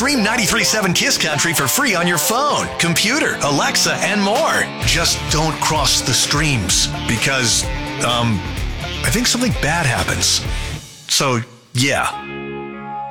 Stream 93.7 Kiss Country for free on your phone, computer, Alexa, and more. Just don't cross the streams because, I think something bad happens. So, yeah.